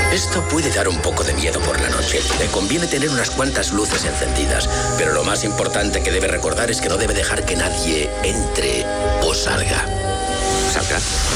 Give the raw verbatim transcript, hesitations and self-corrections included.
Esto puede dar un poco de miedo por la noche. Le conviene tener unas cuantas luces encendidas, pero lo más importante que debe recordar es que no debe dejar que nadie entre o salga. ¿Salga?